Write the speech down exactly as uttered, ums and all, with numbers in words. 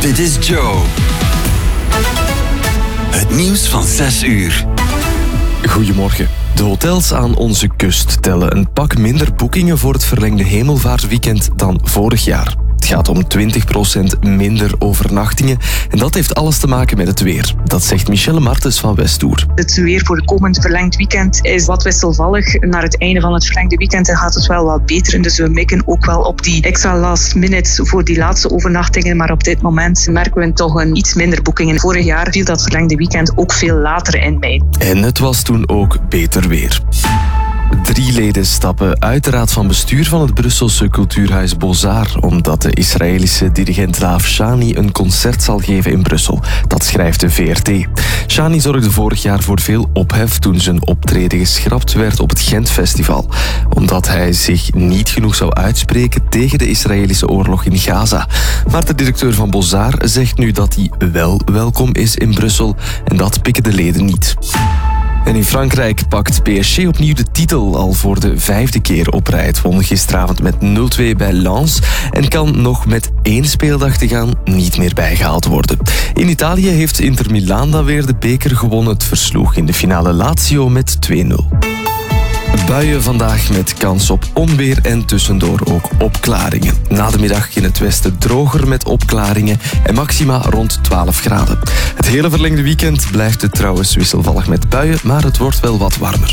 Dit is Joe. Het nieuws van zes uur. Goedemorgen. De hotels aan onze kust tellen een pak minder boekingen voor het verlengde hemelvaartweekend dan vorig jaar. Het gaat om twintig procent minder overnachtingen en dat heeft alles te maken met het weer. Dat zegt Michelle Martens van Westoer. Het weer voor het komend verlengd weekend is wat wisselvallig. Naar het einde van het verlengde weekend gaat het wel wat beter. Dus we mikken ook wel op die extra last minutes voor die laatste overnachtingen. Maar op dit moment merken we toch een iets minder boekingen. Vorig jaar viel dat verlengde weekend ook veel later in mei. En het was toen ook beter weer. Drie leden stappen uit de raad van bestuur van het Brusselse cultuurhuis Beaux-Arts, omdat de Israëlische dirigent Laaf Shani een concert zal geven in Brussel. Dat schrijft de V R T. Shani zorgde vorig jaar voor veel ophef toen zijn optreden geschrapt werd op het Gent-festival, omdat hij zich niet genoeg zou uitspreken tegen de Israëlische oorlog in Gaza. Maar de directeur van Beaux-Arts zegt nu dat hij wel welkom is in Brussel en dat pikken de leden niet. En in Frankrijk pakt P S G opnieuw de titel. Al voor de vijfde keer op rij. Het won gisteravond met nul twee bij Lens en kan nog met één speeldag te gaan niet meer bijgehaald worden. In Italië heeft Inter Milaan dan weer de beker gewonnen. Het versloeg in de finale Lazio met twee nul. Buien vandaag met kans op onweer en tussendoor ook opklaringen. Na de middag in het westen droger met opklaringen en maxima rond twaalf graden. Het hele verlengde weekend blijft het trouwens wisselvallig met buien, maar het wordt wel wat warmer.